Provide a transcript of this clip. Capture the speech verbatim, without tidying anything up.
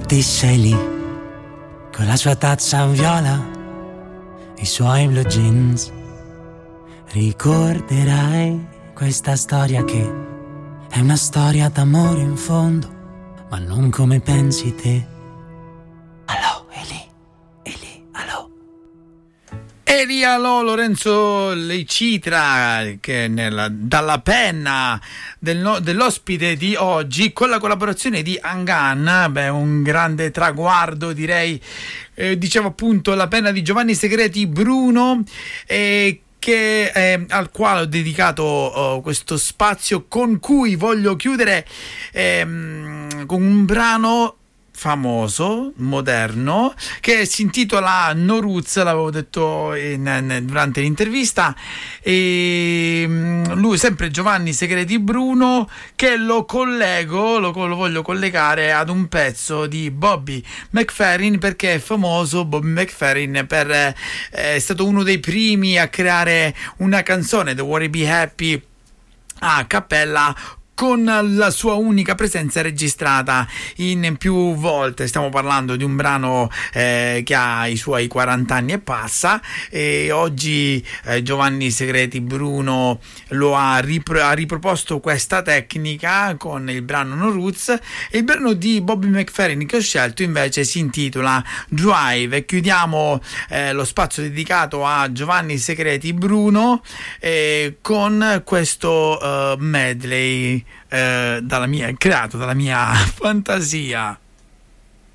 Tutti sei lì, con la sua tazza viola, i suoi blue jeans. Ricorderai questa storia che è una storia d'amore in fondo, ma non come pensi te. Allo, Eli, Eli, allo. Eli, allo, Lorenzo Lecitra, che nella, dalla penna del no, dell'ospite di oggi, con la collaborazione di Angan, beh, un grande traguardo, direi. Eh, dicevo appunto la penna di Giovanni Segreti Bruno, eh, che, eh, al quale ho dedicato oh, questo spazio, con cui voglio chiudere ehm, con un brano famoso, moderno, che si intitola No Roots, l'avevo detto in, in, durante l'intervista, e lui, sempre Giovanni Segreti Bruno, che lo collego, lo, lo voglio collegare ad un pezzo di Bobby McFerrin, perché è famoso Bobby McFerrin per eh, è stato uno dei primi a creare una canzone, The Worry Be Happy, a cappella, con la sua unica presenza registrata in più volte. Stiamo parlando di un brano eh, che ha i suoi quaranta anni e passa, e oggi eh, Giovanni Segreti Bruno lo ha, ripro- ha riproposto questa tecnica con il brano No Roots, e il brano di Bobby McFerrin che ho scelto invece si intitola Drive. E chiudiamo eh, lo spazio dedicato a Giovanni Segreti Bruno eh, con questo uh, medley Eh, dalla mia, creato dalla mia fantasia.